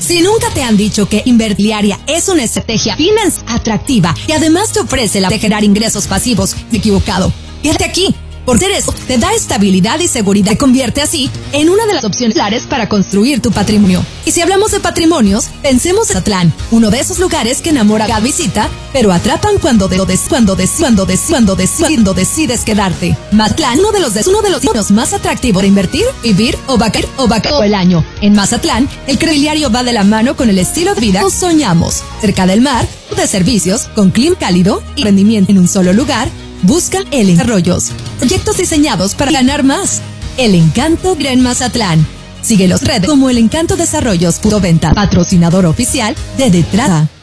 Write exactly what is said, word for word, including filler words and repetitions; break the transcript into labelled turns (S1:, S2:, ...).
S1: Si nunca te han dicho que Invertiliaria es una estrategia financiera atractiva y además te ofrece la de generar ingresos pasivos, equivocado. Quédate aquí. Por ser eso, te da estabilidad y seguridad. Te convierte así en una de las opciones claras para construir tu patrimonio. Y si hablamos de patrimonios, pensemos en Mazatlán, uno de esos lugares que enamora a cada visita, pero atrapan cuando de, des, cuando des, cuando des, cuando des, cuando decides quedarte. Mazatlán, uno de los des, uno de los destinos más atractivos de invertir, vivir o vacar o vacar todo el año. En Mazatlán, el credibiliario va de la mano con el estilo de vida que soñamos. Cerca del mar, de servicios, con clima cálido y rendimiento en un solo lugar. Busca El Desarrollos, proyectos diseñados para ganar más. El Encanto Gran Mazatlán. Sigue los redes como El Encanto Desarrollos. Venta, patrocinador oficial de Detrada.